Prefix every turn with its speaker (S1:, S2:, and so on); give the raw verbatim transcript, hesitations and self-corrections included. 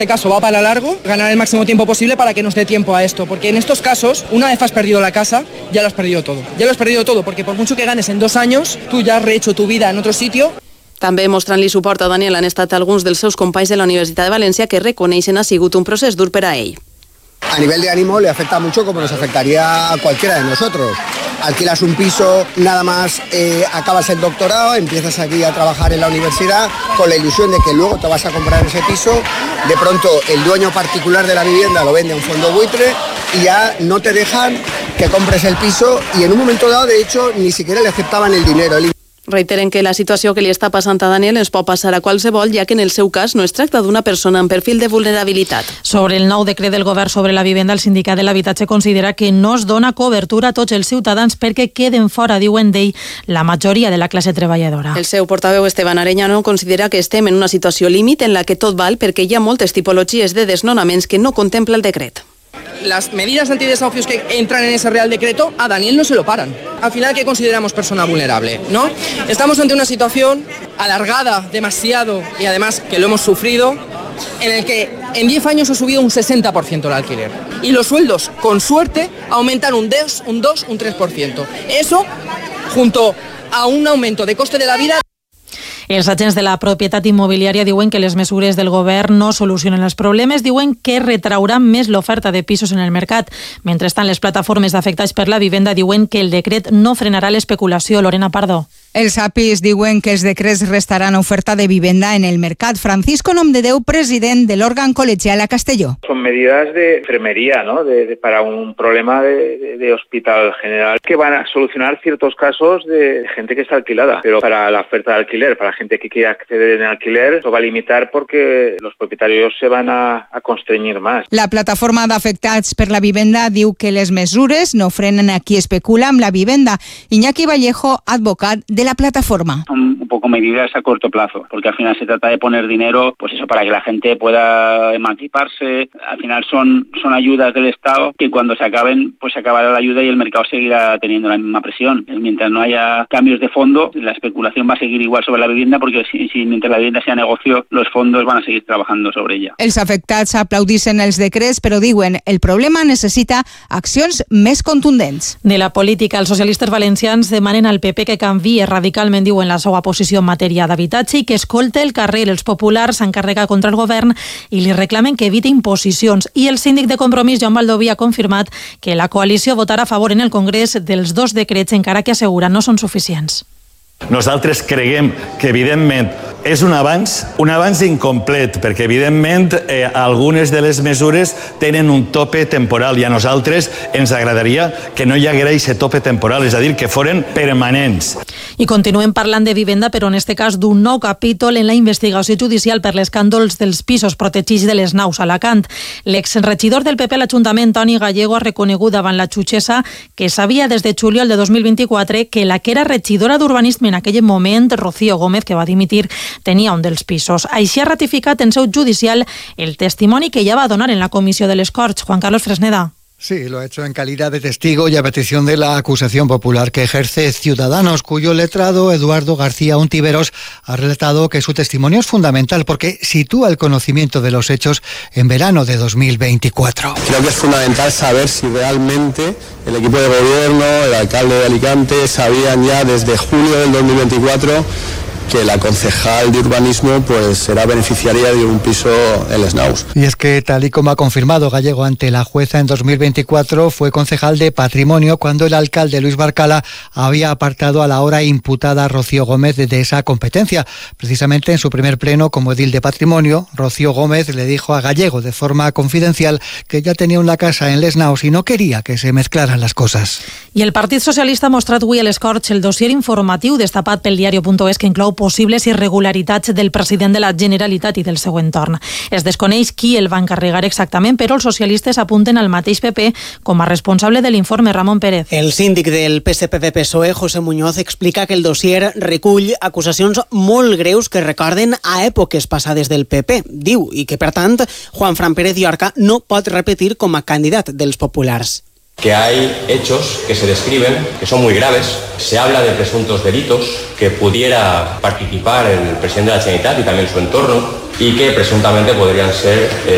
S1: Este caso va para largo, ganar el máximo tiempo posible para que nos dé tiempo a esto, porque en estos casos, una vez has perdido la casa, ya lo has perdido todo. Ya lo has perdido todo, porque por mucho que ganes en dos años, tú ya has rehecho tu vida en otro sitio.
S2: També mostrant-li suport a Daniel han estat alguns dels seus companys de la Universitat de València que reconeixen ha sigut un procés dur per a ell.
S3: A nivel de ánimo le afecta mucho como nos afectaría a cualquiera de nosotros. Alquilas un piso, nada más eh, acabas el doctorado, empiezas aquí a trabajar en la universidad con la ilusión de que luego te vas a comprar ese piso. De pronto el dueño particular de la vivienda lo vende a un fondo buitre y ya no te dejan que compres el piso y en un momento dado, de hecho, ni siquiera le aceptaban el dinero. El
S2: Reiteren que la situació que li està passant a Daniel ens pot passar a qualsevol, ja que en el seu cas no es tracta d'una persona amb perfil de vulnerabilitat.
S4: Sobre el nou decret del govern sobre la vivenda, el sindicat de l'habitatge considera que no es dona cobertura a tots els ciutadans perquè queden fora, diuen d'ell, la majoria de la classe treballadora.
S2: El seu portaveu Esteban Arellano considera que estem en una situació límit en la que tot val perquè hi ha moltes tipologies de desnonaments que no contempla el decret.
S1: Las medidas antidesahucios que entran en ese Real Decreto, a Daniel no se lo paran. Al final, ¿qué consideramos persona vulnerable? ¿No? Estamos ante una situación alargada demasiado y además que lo hemos sufrido, en el que en diez años ha subido un sesenta por ciento el alquiler. Y los sueldos, con suerte, aumentan un dos, un dos, un tres por ciento. Eso, junto a un aumento de coste de la vida.
S4: Els agents de la propietat immobiliària diuen que les mesures del govern no solucionen els problemes, diuen que retrauran més l'oferta de pisos en el mercat. Mentrestant, les plataformes d'afectats per la vivenda diuen que el decret no frenarà l'especulació. Lorena Pardo.
S5: Els A P Is diuen que els decrets restaran oferta de vivenda en el mercat. Francisco Nomdedeu, president del órgano colegial a Castelló.
S6: Son medidas de enfermería, ¿no? De, de, para un problema de, de, de hospital general que van a solucionar ciertos casos de gente que está alquilada. Pero para la oferta de alquiler, para la gente que quiere acceder en alquiler, lo va a limitar porque los propietarios se van a, a constreñir más.
S5: La plataforma d'afectats per la vivenda diu que les mesures no frenen a qui especula amb la vivenda. Iñaki Vallejo, advocat de la plataforma.
S7: Son un poco medidas a corto plazo, porque al final se trata de poner dinero, pues eso, para que la gente pueda emanciparse. Al final son, son ayudas del Estado que cuando se acaben, pues se acabará la ayuda y el mercado seguirá teniendo la misma presión. Mientras no haya cambios de fondo, la especulación va a seguir igual sobre la vivienda, porque si, si mientras la vivienda sea negocio, los fondos van a seguir trabajando sobre ella.
S5: Els afectats aplaudissin els decrets, però diuen el problema necessita accions més contundents.
S4: De la política, els socialistes valencians demanen al P P que canviï radicalment, diuen, la seva posició en matèria d'habitatge i que escolte el carrer. Els populars s'encarrega contra el govern i li reclamen que evite imposicions. I el síndic de Compromís, Joan Baldoví, ha confirmat que la coalició votarà a favor en el Congrés dels dos decrets, encara que assegura no són suficients.
S8: Nosaltres creiem que, evidentment, és un avanç, un avanç incomplet, perquè, evidentment, eh, algunes de les mesures tenen un tope temporal i a nosaltres ens agradaria que no hi haguera aquest tope temporal, és a dir, que foren permanents.
S4: I continuem parlant de vivenda, però en aquest cas d'un nou capítol en la investigació judicial per l'escàndols dels pisos protegits de les naus a Alacant. L'exregidor del P P a l'Ajuntament, Toni Gallego, ha reconegut davant la jutgessa que sabia des de juliol de dos mil vint-i-quatre que la que era regidora d'urbanisme en aquell moment, Rocío Gómez, que va dimitir, tenia un dels pisos. Així ha ratificat en seu judicial el testimoni que ja va donar en la comissió de les Corts. Juan Carlos Fresneda.
S9: Sí, lo ha hecho en calidad de testigo y a petición de la acusación popular que ejerce Ciudadanos, cuyo letrado Eduardo García Ontiveros ha relatado que su testimonio es fundamental porque sitúa el conocimiento de los hechos en verano de dos mil veinticuatro.
S10: Creo que es fundamental saber si realmente el equipo de gobierno, el alcalde de Alicante, sabían ya desde julio del dos mil veinticuatro que la concejal de urbanismo pues será beneficiaria de un piso en Les Naus.
S9: Y es que, tal y como ha confirmado Gallego ante la jueza en dos mil veinticuatro, fue concejal de Patrimonio cuando el alcalde Luis Barcala había apartado a la ahora imputada Rocío Gómez de esa competencia. Precisamente en su primer pleno como edil de Patrimonio, Rocío Gómez le dijo a Gallego de forma confidencial que ya tenía una casa en Les Naus y no quería que se mezclaran las cosas.
S4: I el Partit Socialista ha mostrat avui a les Corts el dossier informatiu destapat pel diari punt es que inclou possibles irregularitats del president de la Generalitat i del seu entorn. Es desconeix qui el va encarregar exactament, però els socialistes apunten al mateix P P com a responsable de l'informe. Ramon Pérez.
S11: El síndic del P S P V P S O E, José Muñoz, explica que el dossier recull acusacions molt greus que recorden a èpoques passades del P P. Diu, i que per tant Juan Fran Pérez Llorca no pot repetir com a candidat dels populars.
S12: Que hay hechos que se describen que son muy graves. Se habla de presuntos delitos que pudiera participar el presidente de la Generalitat y también su entorno y que presuntamente podrían ser eh,